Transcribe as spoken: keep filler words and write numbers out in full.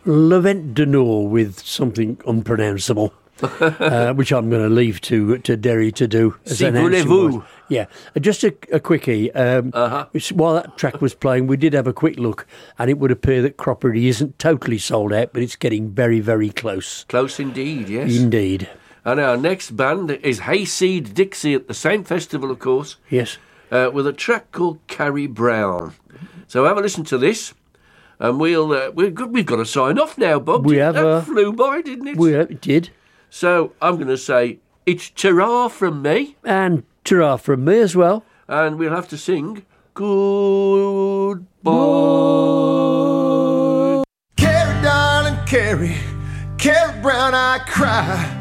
Levent de Nor with something unpronounceable, uh, which I'm going to leave to to Derry to do. As Si voulez-vous. Yeah, uh, just a, a quickie. Um, Uh-huh. which- while that track was playing, we did have a quick look, and it would appear that Croppery isn't totally sold out, but it's getting very, very close. Close indeed, yes. Indeed. And our next band is Hayseed Dixie at the same festival, of course, Yes. uh, with a track called Carrie Brown. So have a listen to this, and we'll uh, we've got, we've got to sign off now, Bob. We Didn't- have, that uh, flew by, didn't it? We uh, did. So I'm going to say it's ta-ra from me, And ta-ra from me as well. and we'll have to sing goodbye. Carrie, darling, Carrie, Carrie Brown, I cry